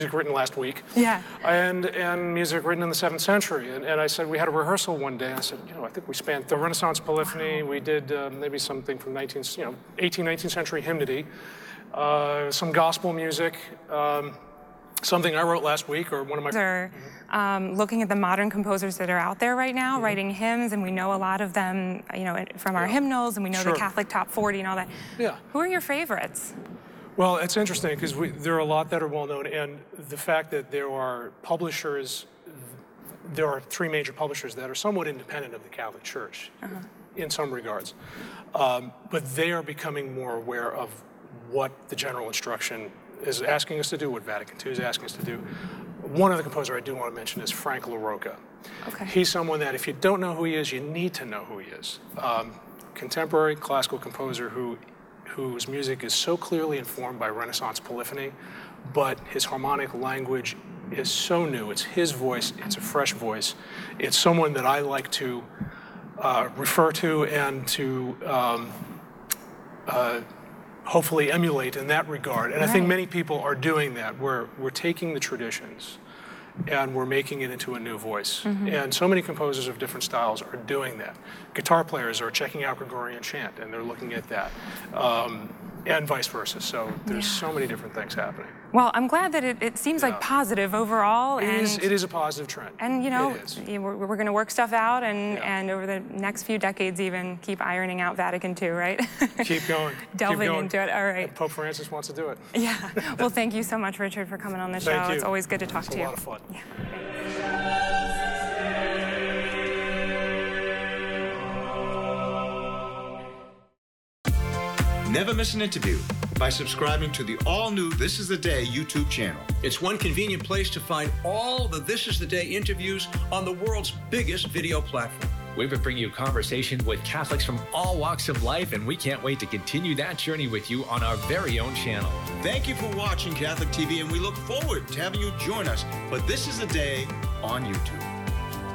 music written last week. Yeah. And music written in the 7th century. And I said, we had a rehearsal one day. I said, I think we spanned the Renaissance polyphony. Wow. We did maybe something from 18th, 19th century hymnody, some gospel music, something I wrote last week, or one of my... Looking at the modern composers that are out there right now, writing hymns, and we know a lot of them, from our hymnals, and we know the Catholic Top 40 and all that. Yeah. Who are your favorites? Well, it's interesting because there are a lot that are well known, and the fact that there are publishers, there are 3 major publishers that are somewhat independent of the Catholic Church in some regards, but they are becoming more aware of what the general instruction is asking us to do, what Vatican II is asking us to do. One other composer I do want to mention is Frank LaRocca. Okay. He's someone that if you don't know who he is, you need to know who he is. Contemporary classical composer whose music is so clearly informed by Renaissance polyphony, but his harmonic language is so new. It's his voice, it's a fresh voice. It's someone that I like to refer to and to hopefully emulate in that regard. And I think many people are doing that. We're taking the traditions and we're making it into a new voice. And so many composers of different styles are doing that. Guitar players are checking out Gregorian chant and they're looking at that, and vice versa. So there's so many different things happening. Well, I'm glad that it seems like positive overall. It is a positive trend. And we're going to work stuff out and over the next few decades even keep ironing out Vatican II, right? Keep going. Delving into it, all right. And Pope Francis wants to do it. Yeah, well, thank you so much, Richard, for coming on the show. Thank you. It's always good to talk to you. It's a lot of fun. Yeah. Never miss an interview by subscribing to the all-new This Is the Day YouTube channel. It's one convenient place to find all the This Is the Day interviews on the world's biggest video platform. We've been bringing you conversation with Catholics from all walks of life, and we can't wait to continue that journey with you on our very own channel. Thank you for watching Catholic TV, and we look forward to having you join us for This Is the Day on YouTube.